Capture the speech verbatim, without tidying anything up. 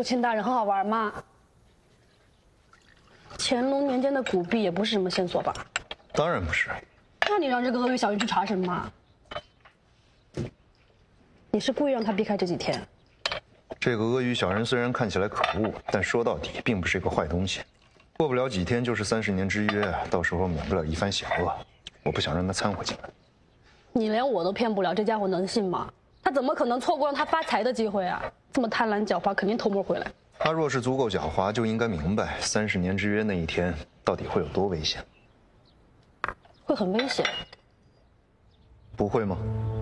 母亲大人很好玩吗？乾隆年间的古币也不是什么线索吧？ 当然不是。 那你让这个鳄鱼小人去查什么嘛？你是故意让他避开这几天？ 这个鳄鱼小人虽然看起来可恶，但说到底并不是一个坏东西。过不了几天就是三十年之约，到时候免不了一番险恶。我不想让他掺和进来。 你连我都骗不了，这家伙能信吗？他怎么可能错过让他发财的机会啊？这么贪婪狡猾，肯定偷摸回来。 他若是足够狡猾，就应该明白三十年之约那一天到底会有多危险。 会很危险。 不会吗？